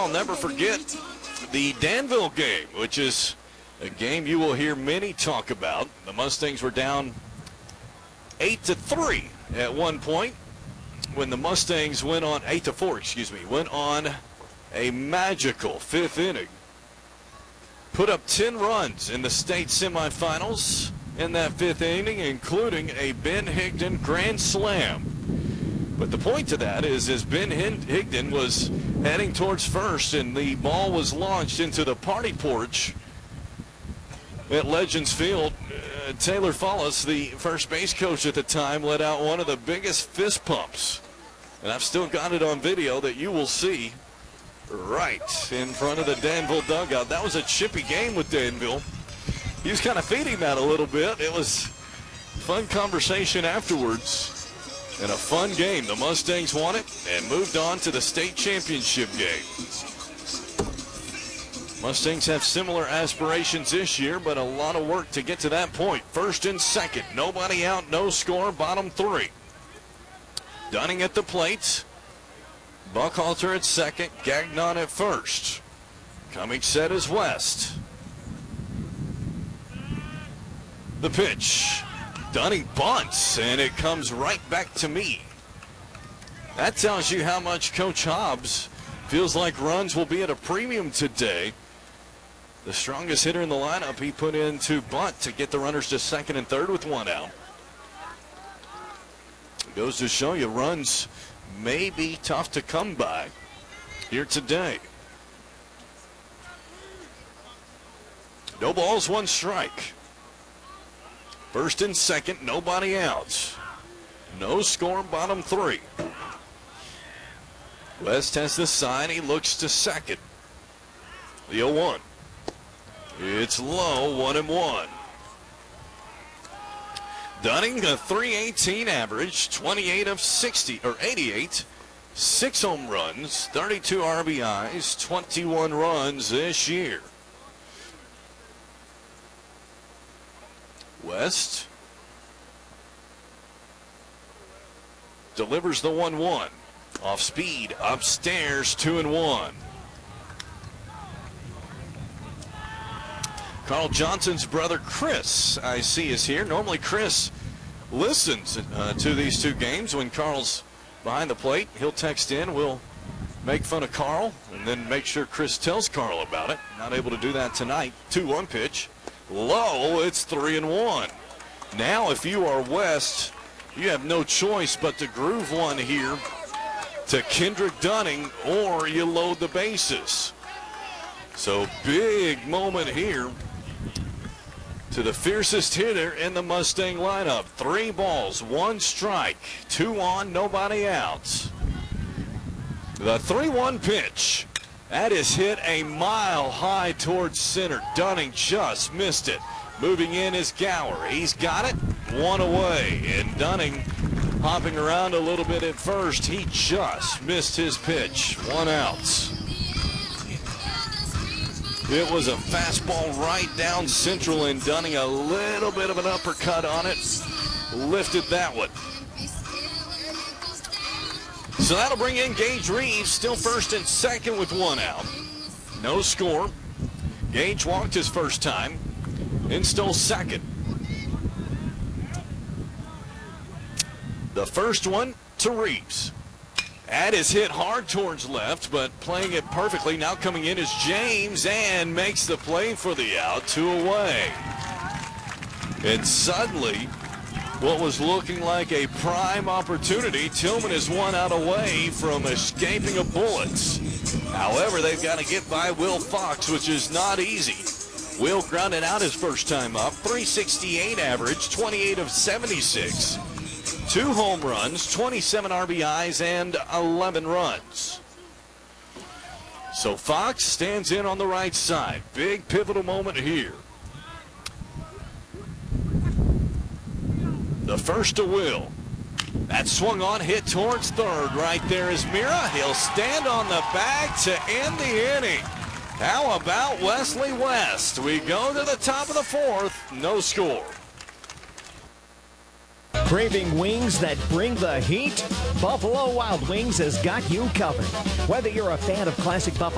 I'll never forget the Danville game, which is a game you will hear many talk about. The Mustangs were down 8-3 at one point when the Mustangs went on 8-4, went on a magical fifth inning. Put up 10 runs in the state semifinals in that fifth inning, including a Ben Higdon grand slam. But the point to that is, as Ben Higdon was heading towards first and the ball was launched into the party porch at Legends Field, Taylor Follis, the first base coach at the time, let out one of the biggest fist pumps. And I've still got it on video that you will see right in front of the Danville dugout. That was a chippy game with Danville. He was kind of feeding that a little bit. It was fun conversation afterwards and a fun game. The Mustangs won it and moved on to the state championship game. Mustangs have similar aspirations this year, but a lot of work to get to that point. First and second, nobody out, no score, bottom three. Dunning at the plate. Buckhalter at second, Gagnon at first. Coming set is West. The pitch. Dunning bunts, and it comes right back to me. That tells you how much Coach Hobbs feels like runs will be at a premium today. The strongest hitter in the lineup, he put into bunt to get the runners to second and third with one out. Goes to show you runs may be tough to come by here today. No balls, one strike. First and second, nobody out. No score, bottom three. West has the sign. He looks to second. The 0-1. It's low, 1-1. Dunning, a .318 average, 28 of 60, or 88. 6 home runs, 32 RBIs, 21 runs this year. West delivers the 1-1. Off speed, upstairs, 2-1. Carl Johnson's brother Chris, I see, is here. Normally Chris listens to these two games when Carl's behind the plate. He'll text in. We'll make fun of Carl and then make sure Chris tells Carl about it. Not able to do that tonight. 2-1 pitch. Low, it's 3-1. Now if you are West, you have no choice but to groove one here to Kendrick Dunning, or you load the bases. So big moment here to the fiercest hitter in the Mustang lineup. 3 balls, 1 strike, 2 on, nobody out. The 3-1 pitch. That is hit a mile high towards center. Dunning just missed it. Moving in is Gower. He's got it. 1 away. And Dunning hopping around a little bit at first. He just missed his pitch. 1 out. It was a fastball right down central, and Dunning a little bit of an uppercut on it. Lifted that one. So that'll bring in Gage Reeves, still first and second with 1 out. No score. Gage walked his first time and stole second. The first one to Reeves. That is hit hard towards left, but playing it perfectly. Now coming in is James and makes the play for the out, 2 away. And suddenly, what was looking like a prime opportunity, Tillman is 1 out away from escaping a bullet. However, they've got to get by Will Fox, which is not easy. Will grounded out his first time up, .368 average, 28 of 76. 2 home runs, 27 RBIs, and 11 runs. So Fox stands in on the right side. Big pivotal moment here. The first to Will. That swung on, hit towards third. Right there is Mira. He'll stand on the bag to end the inning. How about Wesley West? We go to the top of the 4th. No score. Craving wings that bring the heat? Buffalo Wild Wings has got you covered. Whether you're a fan of classic Buffalo